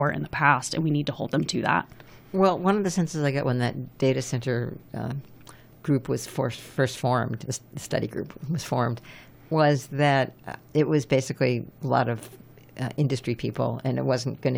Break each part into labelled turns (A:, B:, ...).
A: in the past, and we need to hold them to that.
B: Well, one of the senses I got when that data center group was first formed, the study group was formed, was that it was basically a lot of industry people, and it was going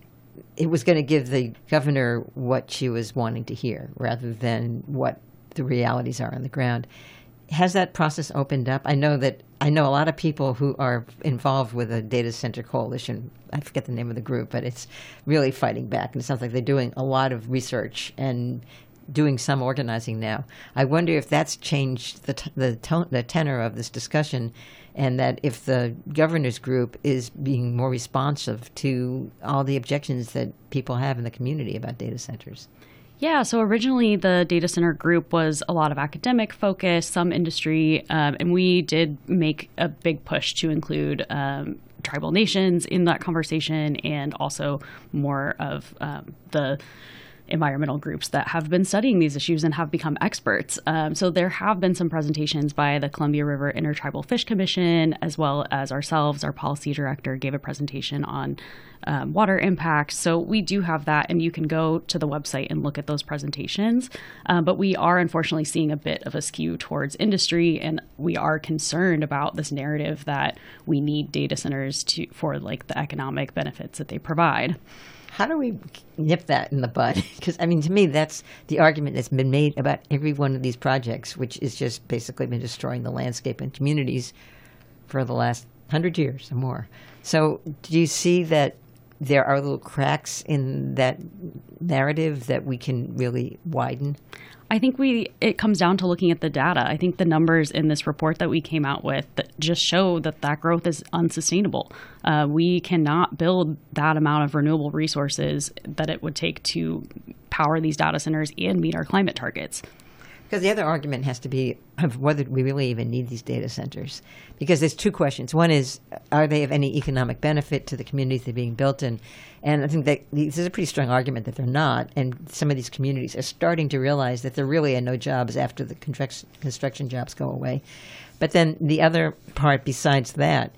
B: to give the governor what she was wanting to hear rather than what the realities are on the ground. Has that process opened up? I know a lot of people who are involved with a data center coalition. I forget the name of the group, but it's really fighting back. And it sounds like they're doing a lot of research and doing some organizing now. I wonder if that's changed the tenor of this discussion, and that if the governor's group is being more responsive to all the objections that people have in the community about data centers.
A: Yeah, so originally the data center group was a lot of academic focus, some industry, and we did make a big push to include tribal nations in that conversation, and also more of the environmental groups that have been studying these issues and have become experts. So there have been some presentations by the Columbia River Intertribal Fish Commission, as well as ourselves. Our policy director gave a presentation on water impacts. So we do have that, and you can go to the website and look at those presentations. But we are unfortunately seeing a bit of a skew towards industry, and we are concerned about this narrative that we need data centers for like the economic benefits that they provide.
B: How do we nip that in the bud? Because, I mean, to me, that's the argument that's been made about every one of these projects, which is just basically been destroying the landscape and communities for the last 100 years or more. So do you see that there are little cracks in that narrative that we can really widen?
A: I think it comes down to looking at the data. I think the numbers in this report that we came out with that just show that growth is unsustainable. We cannot build that amount of renewable resources that it would take to power these data centers and meet our climate targets.
B: Because the other argument has to be of whether we really even need these data centers. Because there's two questions. One is, are they of any economic benefit to the communities they're being built in? And I think that this is a pretty strong argument that they're not. And some of these communities are starting to realize that there really are no jobs after the construction jobs go away. But then the other part besides that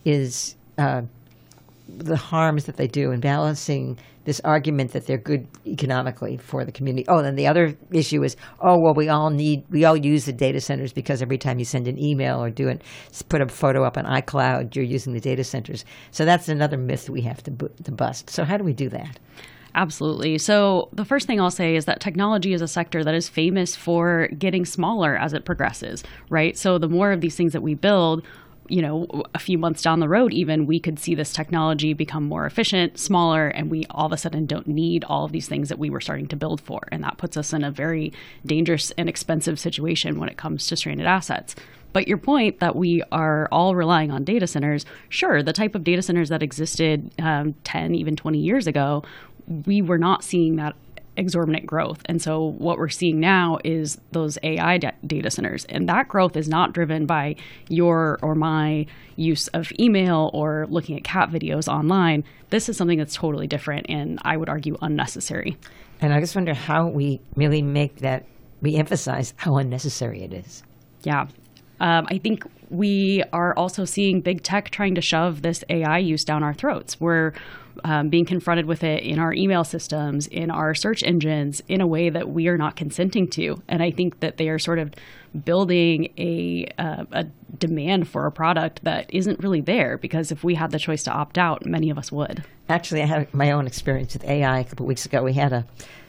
B: is the harms that they do in balancing this argument that they're good economically for the community. Oh, then the other issue is, we all use the data centers because every time you send an email or put a photo up on iCloud, you're using the data centers. So that's another myth we have to bust. So how do we do that?
A: Absolutely. So the first thing I'll say is that technology is a sector that is famous for getting smaller as it progresses, right? So the more of these things that we build, a few months down the road, even, we could see this technology become more efficient, smaller, and we all of a sudden don't need all of these things that we were starting to build for. And that puts us in a very dangerous and expensive situation when it comes to stranded assets. But your point that we are all relying on data centers, sure, the type of data centers that existed 10, even 20 years ago, we were not seeing that exorbitant growth. And so what we're seeing now is those AI data centers. And that growth is not driven by your or my use of email or looking at cat videos online. This is something that's totally different, and I would argue unnecessary.
B: And I just wonder how we really we emphasize how unnecessary it is.
A: Yeah. I think we are also seeing big tech trying to shove this AI use down our throats. We're being confronted with it in our email systems, in our search engines, in a way that we are not consenting to. And I think that they are sort of building a demand for a product that isn't really there, because if we had the choice to opt out, many of us would.
B: Actually, I had my own experience with AI a couple of weeks ago. We had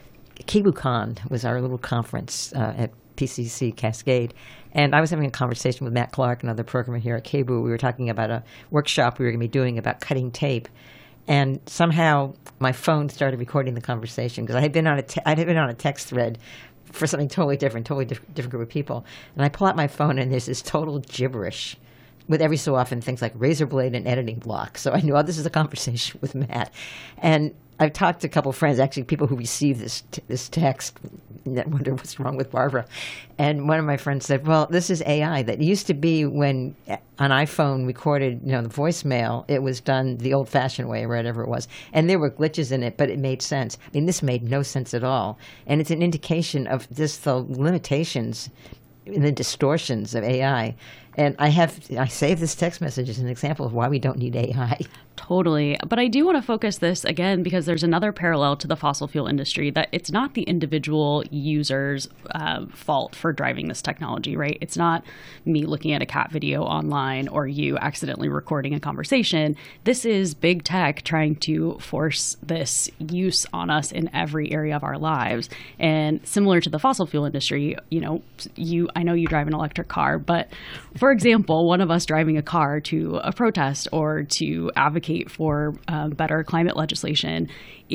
B: KibuCon was our little conference at PCC Cascade. And I was having a conversation with Matt Clark, another programmer here at KBOO. We were talking about a workshop we were going to be doing about cutting tape. And somehow my phone started recording the conversation, because I had been on a text thread for something totally different group of people. And I pull out my phone, and there's this total gibberish with every so often things like razor blade and editing block. So I knew, this is a conversation with Matt. And I've talked to a couple of friends, actually people who received this text, that wonder what's wrong with Barbara. And one of my friends said, well, this is AI. That used to be when an iPhone recorded, the voicemail, it was done the old-fashioned way, or whatever it was. And there were glitches in it, but it made sense. I mean, this made no sense at all. And it's an indication of just the limitations and the distortions of AI. And I save this text message as an example of why we don't need AI.
A: Totally. But I do want to focus this again because there's another parallel to the fossil fuel industry, that it's not the individual user's fault for driving this technology, right? It's not me looking at a cat video online or you accidentally recording a conversation. This is big tech trying to force this use on us in every area of our lives. And similar to the fossil fuel industry, I know you drive an electric car, but for example, one of us driving a car to a protest or to advocate for better climate legislation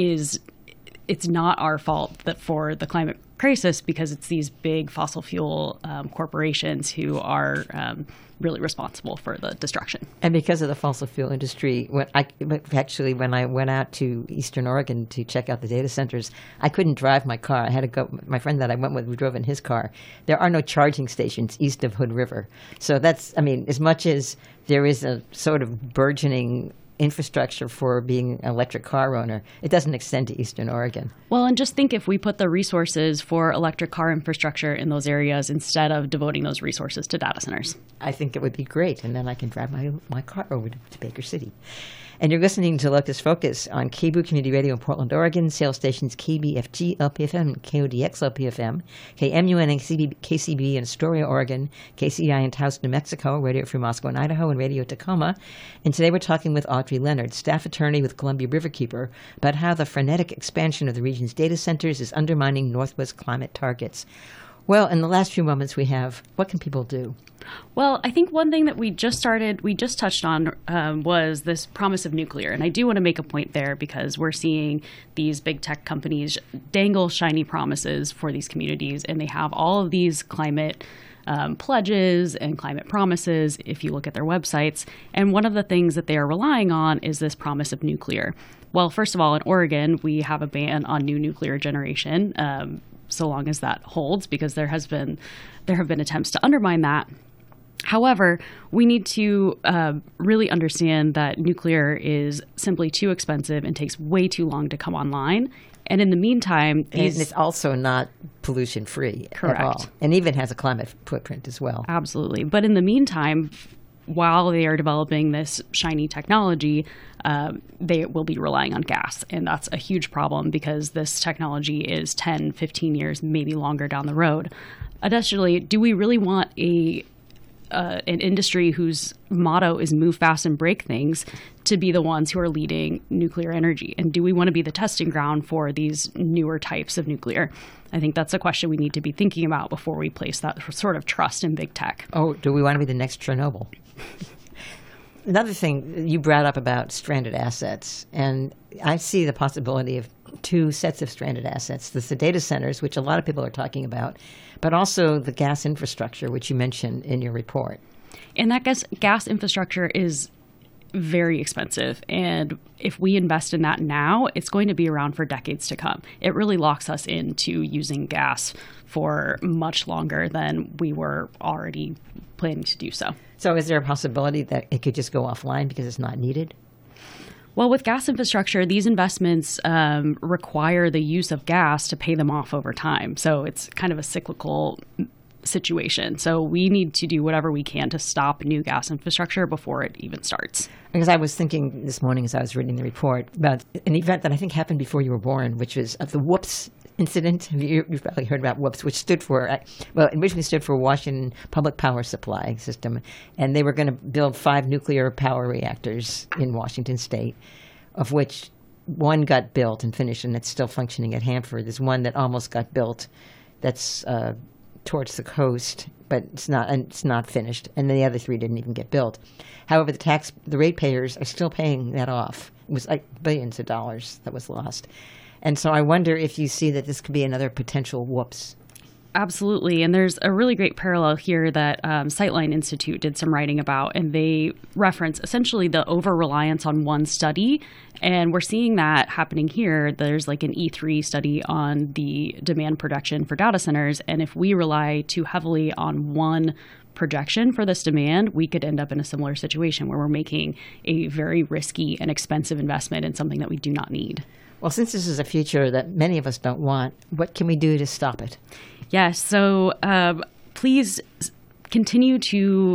A: it's not our fault that for the climate crisis, because it's these big fossil fuel corporations who are really responsible for the destruction.
B: And because of the fossil fuel industry, when I went out to Eastern Oregon to check out the data centers, I couldn't drive my car. I had to go. My friend that I went with, we drove in his car. There are no charging stations east of Hood River. So that's, as much as there is a sort of burgeoning infrastructure for being an electric car owner, it doesn't extend to Eastern Oregon.
A: Well, and just think if we put the resources for electric car infrastructure in those areas instead of devoting those resources to data centers.
B: I think it would be great, and then I can drive my car over to Baker City. And you're listening to Locus Focus on KBOO Community Radio in Portland, Oregon, sales stations KBFG LPFM, KODX LPFM, KMUN and KCB in Astoria, Oregon, KCI in Taos, New Mexico, Radio Free Moscow and Idaho, and Radio Tacoma. And today we're talking with Audrey Leonard, staff attorney with Columbia Riverkeeper, about how the frenetic expansion of the region's data centers is undermining Northwest climate targets. Well, in the last few moments we have, what can people do?
A: Well, I think one thing that we just touched on was this promise of nuclear. And I do want to make a point there because we're seeing these big tech companies dangle shiny promises for these communities. And they have all of these climate pledges and climate promises if you look at their websites. And one of the things that they are relying on is this promise of nuclear. Well, first of all, in Oregon, we have a ban on new nuclear generation, so long as that holds, because there have been attempts to undermine that. However, we need to really understand that nuclear is simply too expensive and takes way too long to come online. And in the meantime,
B: and it's also not pollution-free
A: correct.
B: At all, and even has a climate footprint as well.
A: Absolutely. But in the meantime, while they are developing this shiny technology, they will be relying on gas. And that's a huge problem because this technology is 10, 15 years, maybe longer down the road. Additionally, do we really want an industry whose motto is move fast and break things to be the ones who are leading nuclear energy? And do we want to be the testing ground for these newer types of nuclear? I think that's a question we need to be thinking about before we place that sort of trust in big tech.
B: Oh, do we want to be the next Chernobyl? Another thing you brought up about stranded assets, and I see the possibility of two sets of stranded assets. There's the data centers, which a lot of people are talking about, but also the gas infrastructure, which you mentioned in your report.
A: And that gas infrastructure is very expensive. And if we invest in that now, it's going to be around for decades to come. It really locks us into using gas for much longer than we were already planning to do so.
B: So is there a possibility that it could just go offline because it's not needed?
A: Well, with gas infrastructure, these investments require the use of gas to pay them off over time. So it's kind of a cyclical situation. So we need to do whatever we can to stop new gas infrastructure before it even starts.
B: Because I was thinking this morning as I was reading the report about an event that I think happened before you were born, which was the Whoops incident. You've probably heard about Whoops, which stood for, originally stood for Washington Public Power Supply System. And they were going to build 5 nuclear power reactors in Washington State, of which one got built and finished, and it's still functioning at Hanford. There's one that almost got built that's towards the coast, but it's not finished, and the other 3 didn't even get built. However, the ratepayers are still paying that off. It was like billions of dollars that was lost. And so I wonder if you see that this could be another potential whoops.
A: Absolutely. And there's a really great parallel here that Sightline Institute did some writing about, and they reference essentially the over-reliance on one study. And we're seeing that happening here. There's like an E3 study on the demand projection for data centers. And if we rely too heavily on one projection for this demand, we could end up in a similar situation where we're making a very risky and expensive investment in something that we do not need.
B: Well, since this is a future that many of us don't want, what can we do to stop it?
A: Yes. So please continue to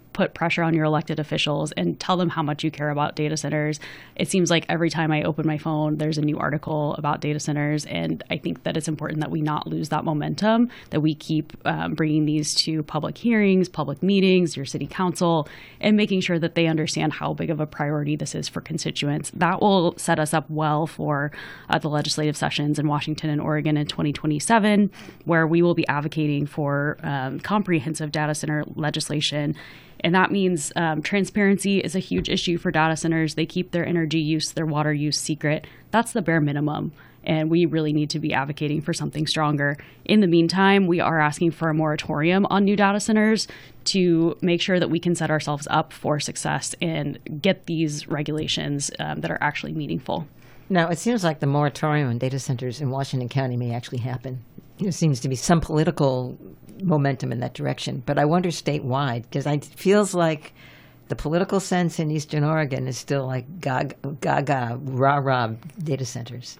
A: put pressure on your elected officials and tell them how much you care about data centers. It seems like every time I open my phone, there's a new article about data centers. And I think that it's important that we not lose that momentum, that we keep bringing these to public hearings, public meetings, your city council, and making sure that they understand how big of a priority this is for constituents. That will set us up well for the legislative sessions in Washington and Oregon in 2027, where we will be advocating for comprehensive data center legislation. And that means transparency is a huge issue for data centers. They keep their energy use, their water use secret. That's the bare minimum. And we really need to be advocating for something stronger. In the meantime, we are asking for a moratorium on new data centers to make sure that we can set ourselves up for success and get these regulations that are actually meaningful.
B: Now, it seems like the moratorium on data centers in Washington County may actually happen. There seems to be some political momentum in that direction. But I wonder statewide, because it feels like the political sense in Eastern Oregon is still like gaga, rah-rah data centers.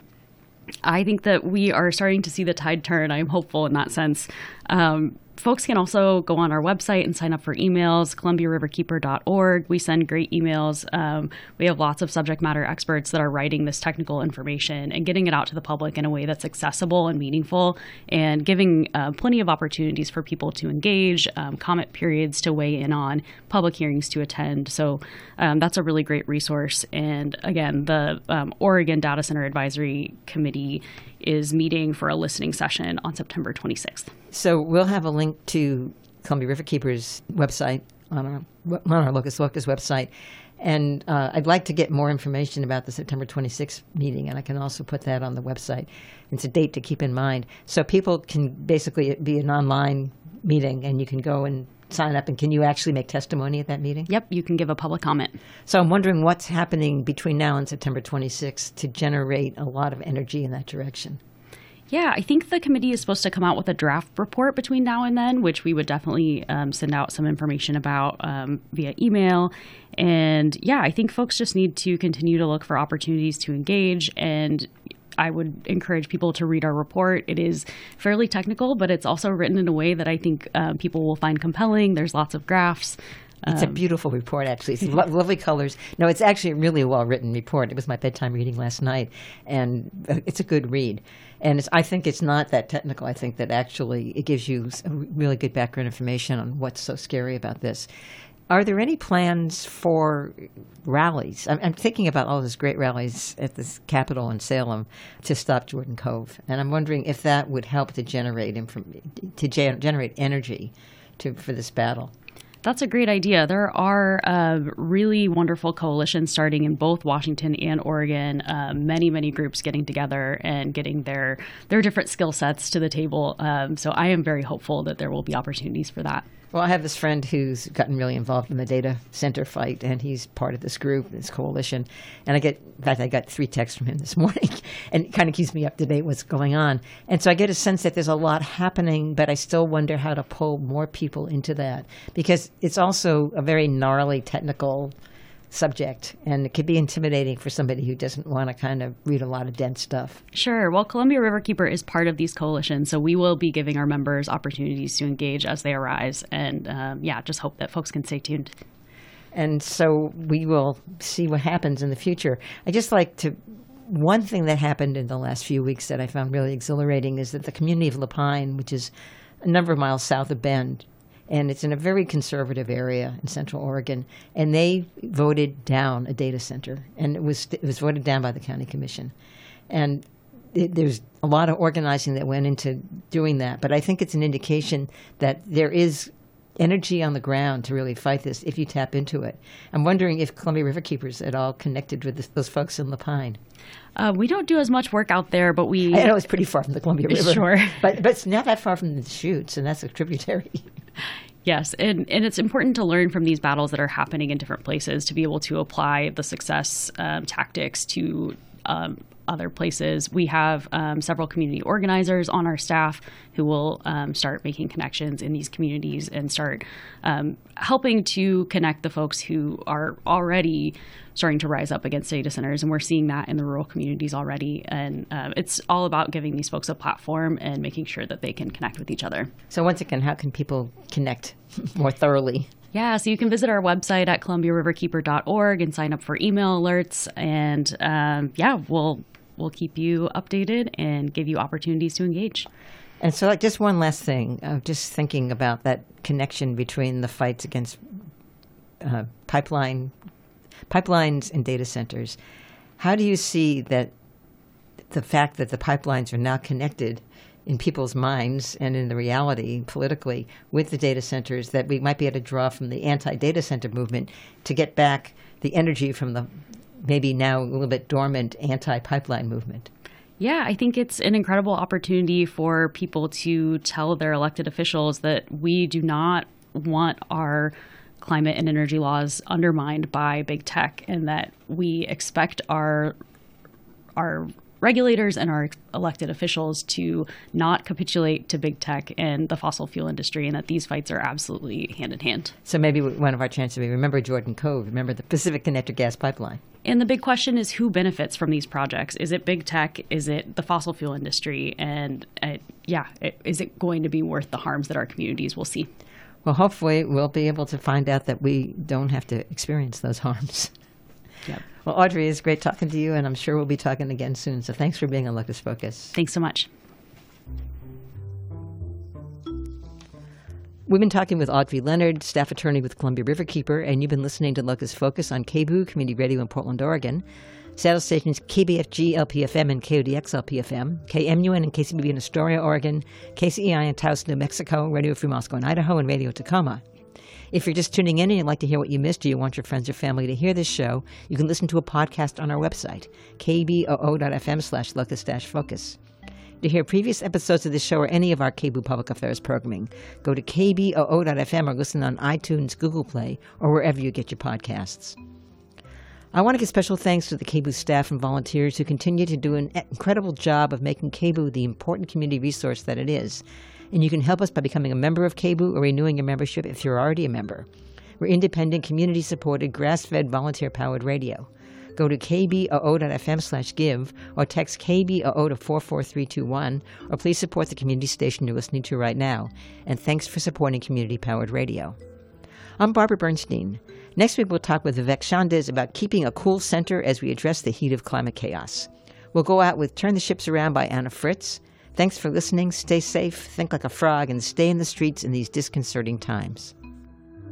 A: I think that we are starting to see the tide turn. I'm hopeful in that sense. Folks can also go on our website and sign up for emails, columbiariverkeeper.org. We send great emails. We have lots of subject matter experts that are writing this technical information and getting it out to the public in a way that's accessible and meaningful, and giving plenty of opportunities for people to engage, comment periods to weigh in on, public hearings to attend. So that's a really great resource. And again, the Oregon Data Center Advisory Committee is meeting for a listening session on September 26th.
B: So we'll have a link to Columbia Riverkeeper's website on our Locus Locus website. And I'd like to get more information about the September 26th meeting, and I can also put that on the website. It's a date to keep in mind. So people can basically be an online meeting, and you can go and sign up. And can you actually make testimony at that meeting?
A: Yep, you can give a public comment.
B: So I'm wondering what's happening between now and September 26th to generate a lot of energy in that direction.
A: Yeah, I think the committee is supposed to come out with a draft report between now and then, which we would definitely send out some information about via email. And yeah, I think folks just need to continue to look for opportunities to engage. And I would encourage people to read our report. It is fairly technical, but it's also written in a way that I think people will find compelling. There's lots of graphs.
B: It's a beautiful report, actually. It's lovely colors. No, it's actually a really well-written report. It was my bedtime reading last night, and it's a good read. And I think it's not that technical. I think that actually it gives you really good background information on what's so scary about this. Are there any plans for rallies? I'm thinking about all those great rallies at the Capitol in Salem to stop Jordan Cove, and I'm wondering if that would help to generate energy for this battle.
A: That's a great idea. There are really wonderful coalitions starting in both Washington and Oregon, many groups getting together and getting their different skill sets to the table. So I am very hopeful that there will be opportunities for that.
B: Well, I have this friend who's gotten really involved in the data center fight, and he's part of this group, this coalition. And I got 3 texts from him this morning, and it kind of keeps me up to date what's going on. And so I get a sense that there's a lot happening, but I still wonder how to pull more people into that, because it's also a very gnarly technical subject, and it could be intimidating for somebody who doesn't want to kind of read a lot of dense stuff.
A: Sure. Well, Columbia Riverkeeper is part of these coalitions, so we will be giving our members opportunities to engage as they arise. And just hope that folks can stay tuned.
B: And so we will see what happens in the future. One thing that happened in the last few weeks that I found really exhilarating is that the community of Lapine, which is a number of miles south of Bend, and it's in a very conservative area in Central Oregon, and they voted down a data center, and it was voted down by the county commission. And there's a lot of organizing that went into doing that, but I think it's an indication that there is energy on the ground to really fight this if you tap into it. I'm wondering if Columbia Riverkeepers at all connected with those folks in Lapine.
A: We don't do as much work out there, but we...
B: I know it's pretty far from the Columbia River.
A: Sure.
B: But it's not that far from the Chutes, and that's a tributary.
A: Yes, and it's important to learn from these battles that are happening in different places to be able to apply the success tactics to other places. We have several community organizers on our staff who will start making connections in these communities and start helping to connect the folks who are already starting to rise up against data centers. And we're seeing that in the rural communities already. And it's all about giving these folks a platform and making sure that they can connect with each other.
B: So once again, how can people connect more thoroughly?
A: Yeah, so you can visit our website at columbiariverkeeper.org and sign up for email alerts. And we'll keep you updated and give you opportunities to engage.
B: And so just one last thing, just thinking about that connection between the fights against pipelines and data centers. How do you see that the fact that the pipelines are now connected in people's minds and in the reality politically with the data centers, that we might be able to draw from the anti-data center movement to get back the energy from the maybe now a little bit dormant anti-pipeline movement?
A: Yeah, I think it's an incredible opportunity for people to tell their elected officials that we do not want our climate and energy laws undermined by big tech, and that we expect our regulators and our elected officials to not capitulate to big tech and the fossil fuel industry, and that these fights are absolutely hand in hand.
B: So maybe one of our chances would be remember Jordan Cove, remember the Pacific Connector gas pipeline.
A: And the big question is, who benefits from these projects? Is it big tech? Is it the fossil fuel industry? And is it going to be worth the harms that our communities will see?
B: Well, hopefully we'll be able to find out that we don't have to experience those harms.
A: Yep.
B: Well, Audrey, it's great talking to you, and I'm sure we'll be talking again soon. So thanks for being on Locus Focus.
A: Thanks so much.
B: We've been talking with Audrey Leonard, staff attorney with Columbia Riverkeeper, and you've been listening to Locus Focus on KBOO Community Radio in Portland, Oregon. Satellite stations KBFG LPFM and KODX LPFM, KMUN and KCBB in Astoria, Oregon, KCEI in Taos, New Mexico, Radio Free Moscow in Idaho, and Radio Tacoma. If you're just tuning in and you'd like to hear what you missed, or you want your friends or family to hear this show, you can listen to a podcast on our website, kboo.fm/locus-focus. To hear previous episodes of this show or any of our KBOO Public Affairs programming, go to kboo.fm or listen on iTunes, Google Play, or wherever you get your podcasts. I want to give special thanks to the KBOO staff and volunteers who continue to do an incredible job of making KBOO the important community resource that it is. And you can help us by becoming a member of KBOO or renewing your membership if you're already a member. We're independent, community-supported, grass-fed, volunteer-powered radio. Go to kboo.fm/give or text KBOO to 44321, or please support the community station you're listening to right now. And thanks for supporting community-powered radio. I'm Barbara Bernstein. Next week we'll talk with Vivek Shandes about keeping a cool center as we address the heat of climate chaos. We'll go out with Turn the Ships Around by Anna Fritz. Thanks for listening. Stay safe, think like a frog, and stay in the streets in these disconcerting times.